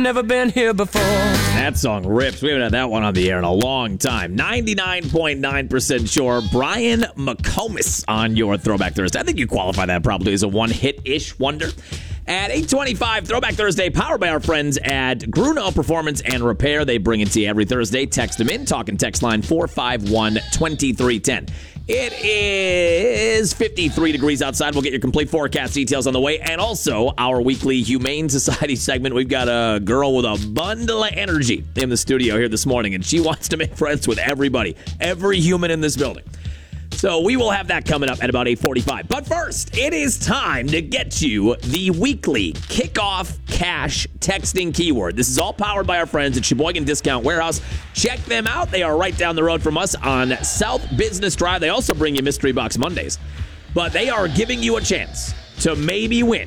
Never been here before. That song rips. We haven't had that one on the air in a long time. 99.9% sure. Brian McComas on your Throwback Thursday. I think you qualify that probably as a one-hit-ish wonder. At 8:25, Throwback Thursday, powered by our friends at Gruno Performance and Repair. They bring it to you every Thursday. Text them in. Talking text line 451-2310. It is 53 degrees outside. We'll get your complete forecast details on the way. And also, our weekly Humane Society segment. We've got a girl with a bundle of energy in the studio here this morning, and she wants to make friends with everybody, every human in this building. So we will have that coming up at about 8:45. But first, it is time to get you the weekly Kickoff Cash texting keyword. This is all powered by our friends at Sheboygan Discount Warehouse. Check them out. They are right down the road from us on South Business Drive. They also bring you Mystery Box Mondays. But they are giving you a chance to maybe win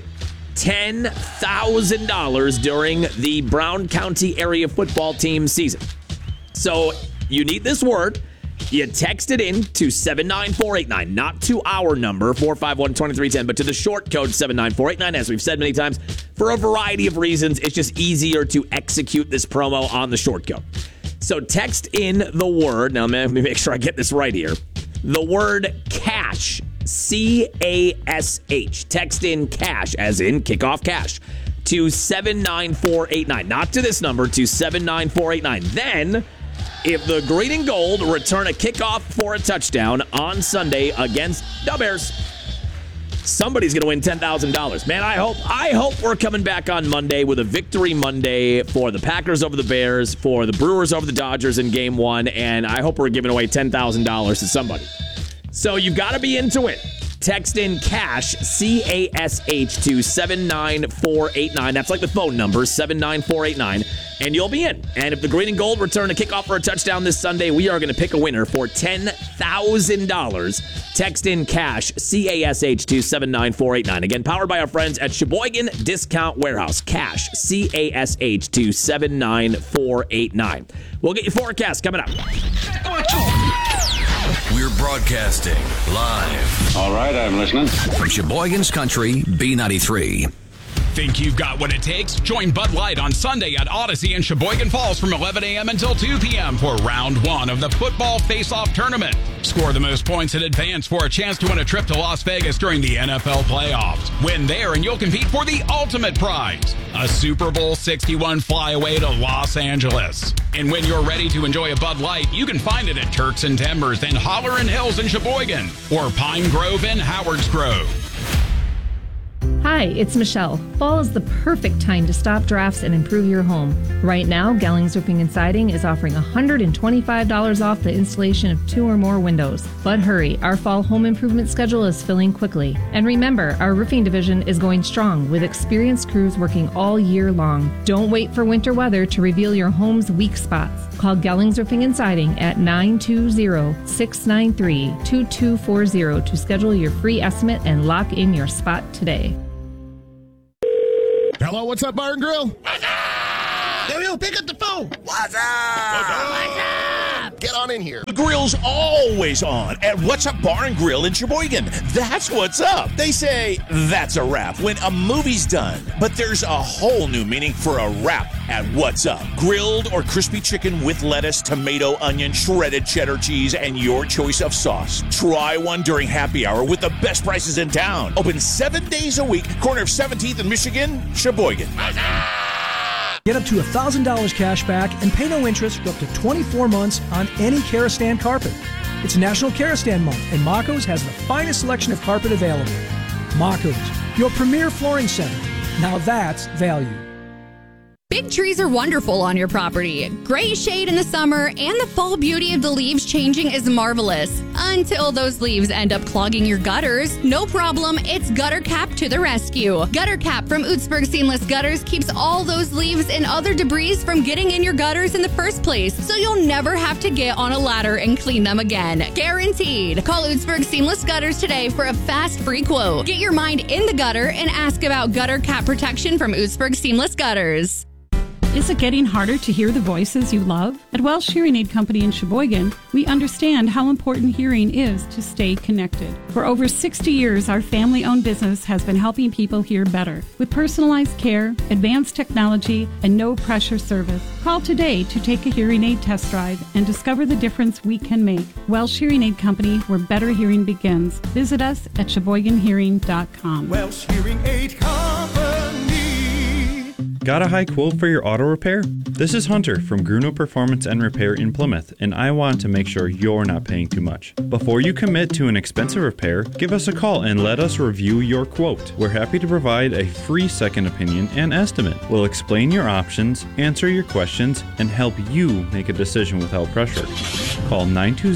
$10,000 during the Brown County area football team season. So you need this word. You text it in to 79489, not to our number, 451-2310, but to the short code 79489, as we've said many times. For a variety of reasons, it's just easier to execute this promo on the short code. So text in the word, now let me make sure I get this right here, the word cash, C-A-S-H. Text in cash, as in kickoff cash, to 79489, not to this number, to 79489. Then, if the Green and Gold return a kickoff for a touchdown on Sunday against the Bears, somebody's going to win $10,000. Man, I hope we're coming back on Monday with a victory Monday for the Packers over the Bears, for the Brewers over the Dodgers in Game 1, and I hope we're giving away $10,000 to somebody. So you've got to be into it. Text in cash, C-A-S-H, to 79489. That's like the phone number, 79489, and you'll be in. And if the Green and Gold return a kickoff for a touchdown this Sunday, we are going to pick a winner for $10,000. Text in cash, C-A-S-H, to 79489. Again, powered by our friends at Sheboygan Discount Warehouse. Cash, C-A-S-H, to 79489. We'll get your forecast coming up. We're broadcasting live. All right, I'm listening. From Sheboygan's Country, B93. Think you've got what it takes? Join Bud Light on Sunday at Odyssey in Sheboygan Falls from 11 a.m. until 2 p.m. for round 1 of the football face-off tournament. Score the most points in advance for a chance to win a trip to Las Vegas during the NFL playoffs. Win there and you'll compete for the ultimate prize, a Super Bowl 61 flyaway to Los Angeles. And when you're ready to enjoy a Bud Light, you can find it at Turks and Timbers and Hollerin' Hills in Sheboygan or Pine Grove in Howards Grove. Hi, it's Michelle. Fall is the perfect time to stop drafts and improve your home. Right now, Gellings Roofing and Siding is offering $125 off the installation of 2 or more windows. But hurry, our fall home improvement schedule is filling quickly. And remember, our roofing division is going strong with experienced crews working all year long. Don't wait for winter weather to reveal your home's weak spots. Call Gellings Roofing and Siding at 920-693-2240 to schedule your free estimate and lock in your spot today. Hello, what's up, Bar and Grill? What's up? Yo, pick up the phone. What's up? What's up? What's up? Get on in here. The grill's always on at What's Up Bar and Grill in Sheboygan. That's what's up. They say that's a wrap when a movie's done. But there's a whole new meaning for a wrap at What's Up. Grilled or crispy chicken with lettuce, tomato, onion, shredded cheddar cheese, and your choice of sauce. Try one during happy hour with the best prices in town. Open 7 days a week. Corner of 17th and Michigan, Sheboygan. Get up to $1,000 cash back and pay no interest for up to 24 months on any Karastan carpet. It's National Karastan Month, and Mako's has the finest selection of carpet available. Mako's, your premier flooring center. Now that's value. Big trees are wonderful on your property. Great shade in the summer, and the fall beauty of the leaves changing is marvelous. Until those leaves end up clogging your gutters. No problem, it's Gutter Cap to the rescue. Gutter Cap from Utzberg Seamless Gutters keeps all those leaves and other debris from getting in your gutters in the first place, so you'll never have to get on a ladder and clean them again. Guaranteed. Call Utzberg Seamless Gutters today for a fast free quote. Get your mind in the gutter and ask about Gutter Cap protection from Utzberg Seamless Gutters. Is it getting harder to hear the voices you love? At Welsh Hearing Aid Company in Sheboygan, we understand how important hearing is to stay connected. For over 60 years, our family-owned business has been helping people hear better. With personalized care, advanced technology, and no-pressure service. Call today to take a hearing aid test drive and discover the difference we can make. Welsh Hearing Aid Company, where better hearing begins. Visit us at SheboyganHearing.com. Welsh Hearing Aid Company. Got a high quote for your auto repair? This is Hunter from Gruno Performance and Repair in Plymouth, and I want to make sure you're not paying too much. Before you commit to an expensive repair, give us a call and let us review your quote. We're happy to provide a free second opinion and estimate. We'll explain your options, answer your questions, and help you make a decision without pressure. Call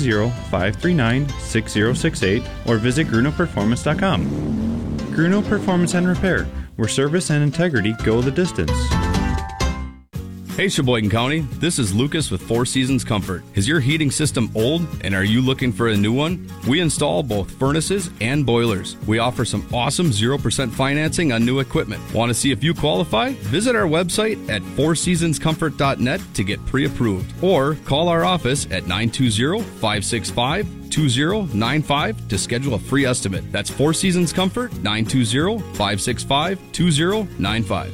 920-539-6068 or visit GrunoPerformance.com. Gruno Performance and Repair, where service and integrity go the distance. Hey Sheboygan County, this is Lucas with Four Seasons Comfort. Is your heating system old and are you looking for a new one? We install both furnaces and boilers. We offer some awesome 0% financing on new equipment. Want to see if you qualify? Visit our website at fourseasonscomfort.net to get pre-approved or call our office at 920-565-2095 to schedule a free estimate. That's Four Seasons Comfort, 920-565-2095.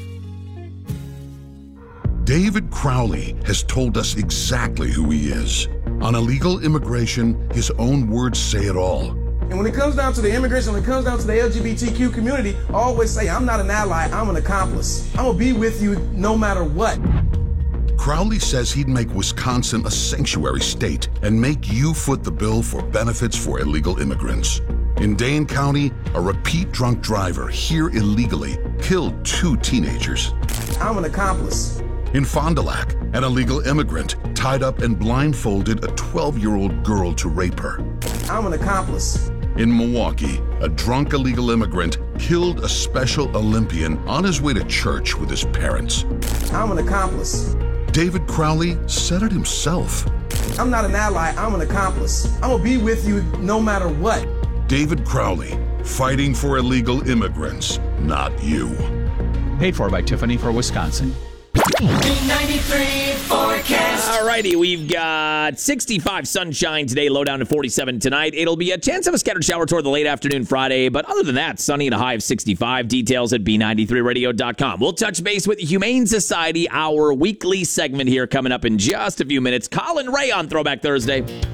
David Crowley has told us exactly who he is. On illegal immigration, his own words say it all. And when it comes down to the immigration, when it comes down to the LGBTQ community, I always say, I'm not an ally, I'm an accomplice. I'm gonna be with you no matter what. Crowley says he'd make Wisconsin a sanctuary state and make you foot the bill for benefits for illegal immigrants. In Dane County, a repeat drunk driver here illegally killed 2 teenagers. I'm an accomplice. In Fond du Lac, an illegal immigrant tied up and blindfolded a 12-year-old girl to rape her. I'm an accomplice. In Milwaukee, a drunk illegal immigrant killed a Special Olympian on his way to church with his parents. I'm an accomplice. David Crowley said it himself. I'm not an ally, I'm an accomplice. I'm gonna be with you no matter what. David Crowley, fighting for illegal immigrants, not you. Paid for by Tiffany for Wisconsin. B93 forecast. Alrighty, we've got 65 sunshine today, low down to 47 tonight. It'll be a chance of a scattered shower toward the late afternoon Friday, but other than that, sunny and a high of 65. Details at B93radio.com. We'll touch base with Humane Society, our weekly segment here coming up in just a few minutes. Colin Ray on Throwback Thursday.